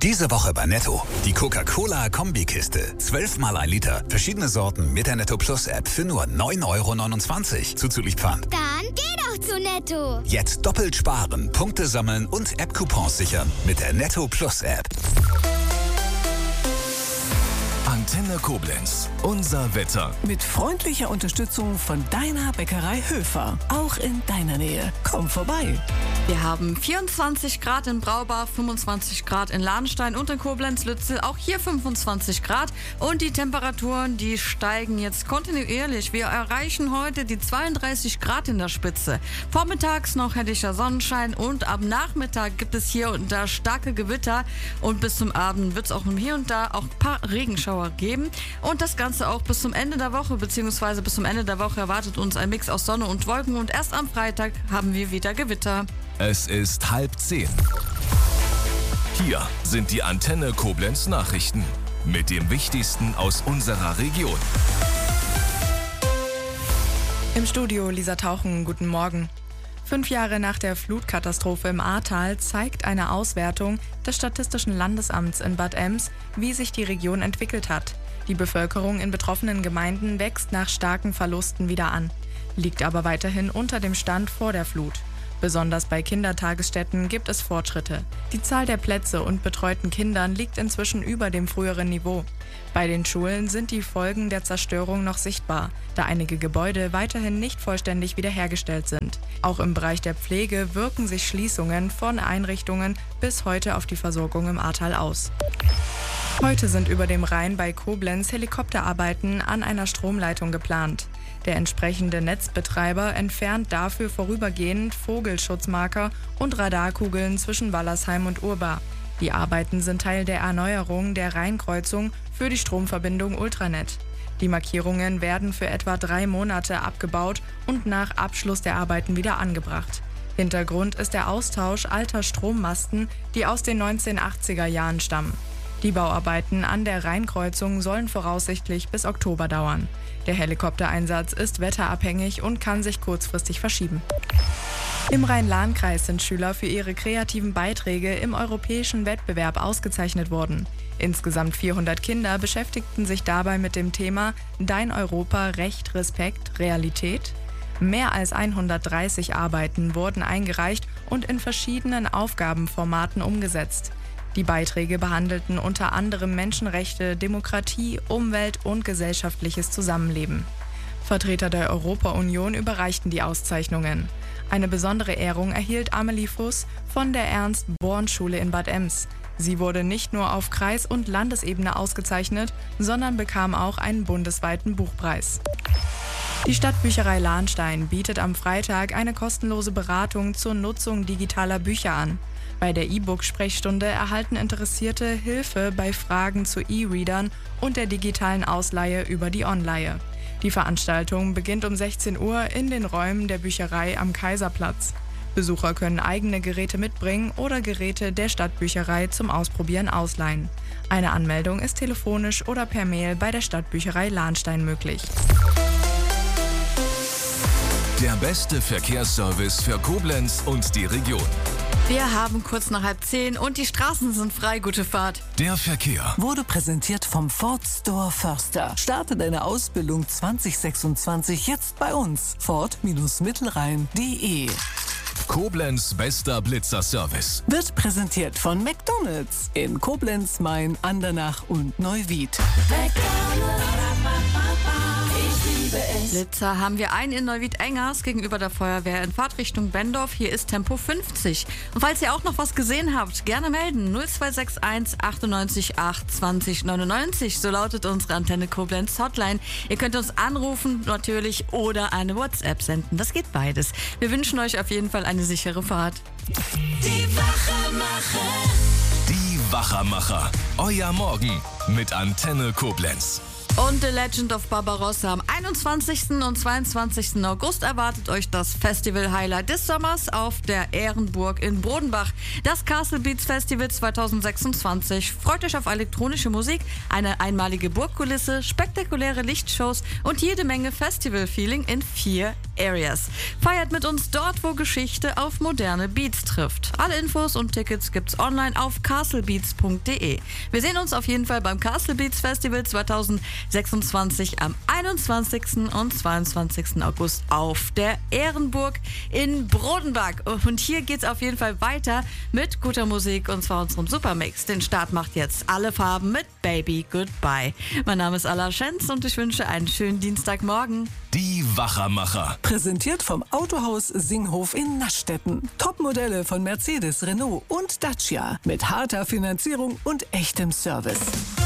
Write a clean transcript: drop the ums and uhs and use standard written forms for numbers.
Diese Woche bei Netto. Die Coca-Cola Kombikiste. 12 mal 1 Liter. Verschiedene Sorten mit der Netto Plus App für nur 9,29 € zuzüglich Pfand. Dann geh doch zu Netto. Jetzt doppelt sparen, Punkte sammeln und App-Coupons sichern mit der Netto Plus App. Antenne Koblenz. Unser Wetter. Mit freundlicher Unterstützung von deiner Bäckerei Höfer. Auch in deiner Nähe. Komm vorbei. Wir haben 24 Grad in Braubach, 25 Grad in Lahnstein und in Koblenz-Lützel. Auch hier 25 Grad. Und die Temperaturen, die steigen jetzt kontinuierlich. Wir erreichen heute die 32 Grad in der Spitze. Vormittags noch helllicher Sonnenschein und am Nachmittag gibt es hier und da starke Gewitter. Und bis zum Abend wird es auch hier und da auch ein paar Regenschauer geben. Und das Ganze auch bis zum Ende der Woche, beziehungsweise bis zum Ende der Woche erwartet uns ein Mix aus Sonne und Wolken. Und erst am Freitag haben wir wieder Gewitter. Es ist 9:30. Hier sind die Antenne Koblenz Nachrichten mit dem Wichtigsten aus unserer Region. Im Studio Lisa Tauchen, guten Morgen. 5 Jahre nach der Flutkatastrophe im Ahrtal zeigt eine Auswertung des Statistischen Landesamts in Bad Ems, wie sich die Region entwickelt hat. Die Bevölkerung in betroffenen Gemeinden wächst nach starken Verlusten wieder an, liegt aber weiterhin unter dem Stand vor der Flut. Besonders bei Kindertagesstätten gibt es Fortschritte. Die Zahl der Plätze und betreuten Kindern liegt inzwischen über dem früheren Niveau. Bei den Schulen sind die Folgen der Zerstörung noch sichtbar, da einige Gebäude weiterhin nicht vollständig wiederhergestellt sind. Auch im Bereich der Pflege wirken sich Schließungen von Einrichtungen bis heute auf die Versorgung im Ahrtal aus. Heute sind über dem Rhein bei Koblenz Helikopterarbeiten an einer Stromleitung geplant. Der entsprechende Netzbetreiber entfernt dafür vorübergehend Vogelschutzmarker und Radarkugeln zwischen Wallersheim und Urbar. Die Arbeiten sind Teil der Erneuerung der Rheinkreuzung für die Stromverbindung Ultranet. Die Markierungen werden für etwa 3 Monate abgebaut und nach Abschluss der Arbeiten wieder angebracht. Hintergrund ist der Austausch alter Strommasten, die aus den 1980er Jahren stammen. Die Bauarbeiten an der Rheinkreuzung sollen voraussichtlich bis Oktober dauern. Der Helikoptereinsatz ist wetterabhängig und kann sich kurzfristig verschieben. Im Rhein-Lahn-Kreis sind Schüler für ihre kreativen Beiträge im europäischen Wettbewerb ausgezeichnet worden. Insgesamt 400 Kinder beschäftigten sich dabei mit dem Thema Dein Europa, Recht, Respekt, Realität. Mehr als 130 Arbeiten wurden eingereicht und in verschiedenen Aufgabenformaten umgesetzt. Die Beiträge behandelten unter anderem Menschenrechte, Demokratie, Umwelt und gesellschaftliches Zusammenleben. Vertreter der Europa-Union überreichten die Auszeichnungen. Eine besondere Ehrung erhielt Amelie Fuss von der Ernst-Born-Schule in Bad Ems. Sie wurde nicht nur auf Kreis- und Landesebene ausgezeichnet, sondern bekam auch einen bundesweiten Buchpreis. Die Stadtbücherei Lahnstein bietet am Freitag eine kostenlose Beratung zur Nutzung digitaler Bücher an. Bei der E-Book-Sprechstunde erhalten Interessierte Hilfe bei Fragen zu E-Readern und der digitalen Ausleihe über die Onleihe. Die Veranstaltung beginnt um 16 Uhr in den Räumen der Bücherei am Kaiserplatz. Besucher können eigene Geräte mitbringen oder Geräte der Stadtbücherei zum Ausprobieren ausleihen. Eine Anmeldung ist telefonisch oder per Mail bei der Stadtbücherei Lahnstein möglich. Der beste Verkehrsservice für Koblenz und die Region. Wir haben kurz nach 9:30 und die Straßen sind frei. Gute Fahrt. Der Verkehr Wurde präsentiert vom Ford Store Förster. Starte deine Ausbildung 2026 jetzt bei uns. Ford-Mittelrhein.de. Koblenz bester Blitzerservice. Wird präsentiert von McDonald's in Koblenz, Main, Andernach und Neuwied. Blitzer haben wir einen in Neuwied-Engers gegenüber der Feuerwehr in Fahrtrichtung Bendorf. Hier ist Tempo 50. Und falls ihr auch noch was gesehen habt, gerne melden. 0261 98 8 20 99. So lautet unsere Antenne Koblenz Hotline. Ihr könnt uns anrufen natürlich oder eine WhatsApp senden. Das geht beides. Wir wünschen euch auf jeden Fall eine sichere Fahrt. Die Wachermacher. Euer Morgen mit Antenne Koblenz. Und The Legend of Barbarossa. Am 21. und 22. August erwartet euch das Festival-Highlight des Sommers auf der Ehrenburg in Bodenbach. Das Castle Beats Festival 2026. Freut euch auf elektronische Musik, eine einmalige Burgkulisse, spektakuläre Lichtshows und jede Menge Festival-Feeling in 4 Areas. Feiert mit uns dort, wo Geschichte auf moderne Beats trifft. Alle Infos und Tickets gibt's online auf castlebeats.de. Wir sehen uns auf jeden Fall beim Castle Beats Festival 2026 am 21. und 22. August auf der Ehrenburg in Brodenbach. Und hier geht's auf jeden Fall weiter mit guter Musik, und zwar unserem Supermix. Den Start macht jetzt Alle Farben mit Baby Goodbye. Mein Name ist Alla Schenz und ich wünsche einen schönen Dienstagmorgen. Die Wachermacher. Präsentiert vom Autohaus Singhof in Naschstetten. Topmodelle von Mercedes, Renault und Dacia. Mit harter Finanzierung und echtem Service.